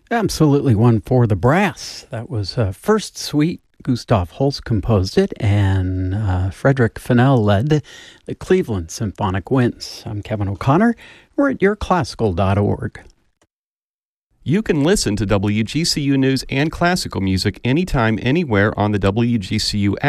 Absolutely one for the brass. That was First Suite. Gustav Holst composed it, and Frederick Fennell led the Cleveland Symphonic Winds. I'm Kevin O'Connor. We're at yourclassical.org. You can listen to WGCU News and classical music anytime, anywhere on the WGCU app.